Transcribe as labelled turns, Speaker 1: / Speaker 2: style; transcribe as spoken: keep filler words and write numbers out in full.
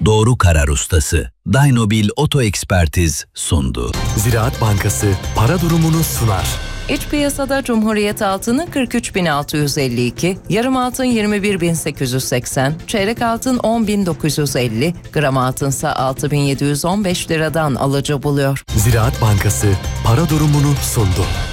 Speaker 1: Doğru karar ustası. Dynobil Oto Ekspertiz sundu.
Speaker 2: Ziraat Bankası para durumunu sunar.
Speaker 3: İç piyasada Cumhuriyet altını kırk üç bin altı yüz elli iki, yarım altın yirmi bir bin sekiz yüz seksen, çeyrek altın on bin dokuz yüz elli, gram altınsa altı bin yedi yüz on beş liradan alıcı buluyor.
Speaker 2: Ziraat Bankası para durumunu sundu.